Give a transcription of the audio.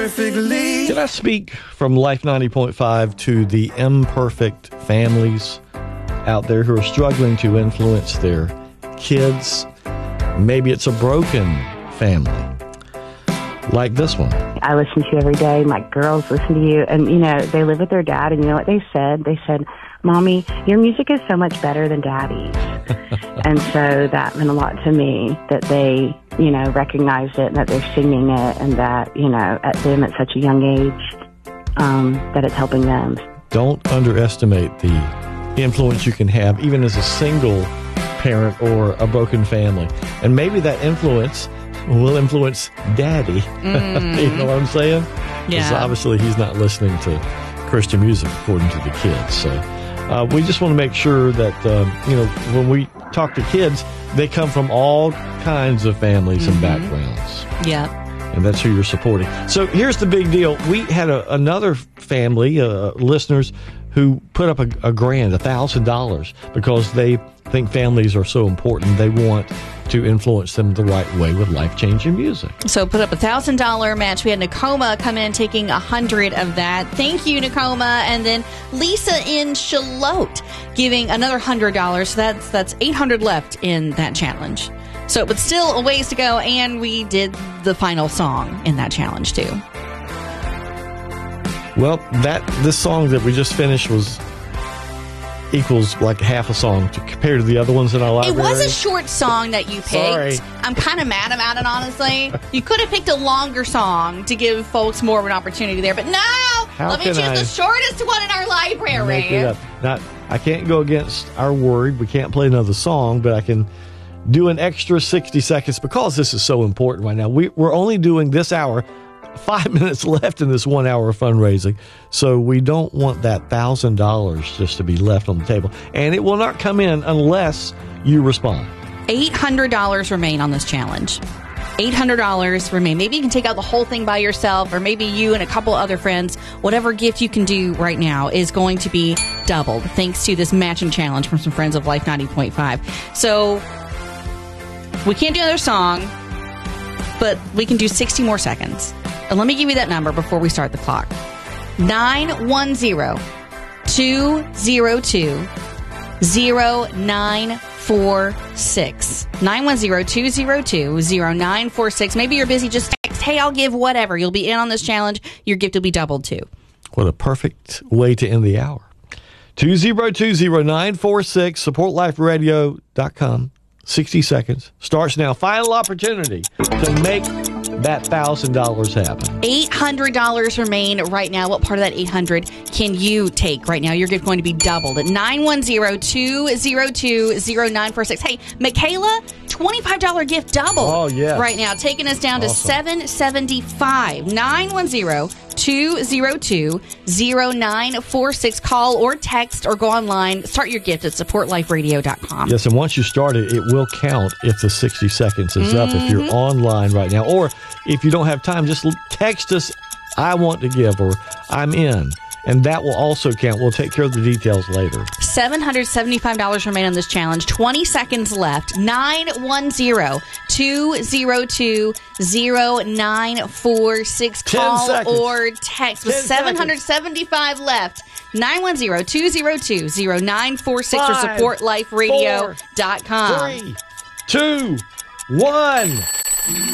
Can I speak from Life 90.5 to the imperfect families out there who are struggling to influence their kids? Maybe it's a broken family, like this one. I listen to you every day. My girls listen to you. And, you know, they live with their dad. And you know what they said? They said, Mommy, your music is so much better than Daddy's. And so that meant a lot to me that they, you know, recognized it and that they're singing it and that, you know, at them at such a young age, that it's helping them. Don't underestimate the influence you can have, even as a single parent or a broken family. And maybe that influence will influence Daddy. You know what I'm saying? Yeah. Because obviously he's not listening to Christian music according to the kids. So we just want to make sure that, you know, when we talk to kids, they come from all kinds of families and backgrounds. Yeah. And that's who you're supporting. So here's the big deal. We had another family, listeners, who put up a grand, $1,000, because they think families are so important. They want to influence them the right way with life-changing music. So put up $1,000 match. We had Nakoma come in taking 100 of that. Thank you, Nakoma. And then Lisa in Charlotte giving another $100. So that's 800 left in that challenge. So, but still a ways to go. And we did the final song in that challenge too. Well, this song that we just finished equals like half a song compared to the other ones in our library. It was a short song that you picked. Sorry. I'm kind of mad about it, honestly. You could have picked a longer song to give folks more of an opportunity there, but no! Let me choose the shortest one in our library. Make it up. Now, I can't go against our word. We can't play another song, but I can do an extra 60 seconds because this is so important right now. We're only doing this hour. 5 minutes left in this 1 hour of fundraising. So we don't want that $1,000 just to be left on the table. And it will not come in unless you respond. $800 remain on this challenge. $800 remain. Maybe you can take out the whole thing by yourself, or maybe you and a couple other friends. Whatever gift you can do right now is going to be doubled thanks to this matching challenge from some friends of Life 90.5. So we can't do another song, but we can do 60 more seconds. And let me give you that number before we start the clock. 910-202-0946. 910-202-0946. Maybe you're busy, just text, hey, I'll give whatever. You'll be in on this challenge. Your gift will be doubled too. What a perfect way to end the hour. 202-0946, supportliferadio.com. 60 seconds. Starts now. Final opportunity to make that $1,000 happen. $800 remain right now. What part of that 800 can you take right now? Your gift going to be doubled at 910-202-0946. Hey, Michaela, $25 gift double. Oh, yes. Right now, taking us down to $775. 910-202-0946. Call or text or go online. Start your gift at supportliferadio.com. Yes, and once you start it, it will count if the 60 seconds is up. If you're online right now, or if you don't have time, just text us, I want to give, or I'm in. And that will also count. We'll take care of the details later. $775 remain on this challenge. 20 seconds left. 910-202-0946. Call or text with 775 left. 910-202-0946 or supportliferadio.com. 3, 2, 1.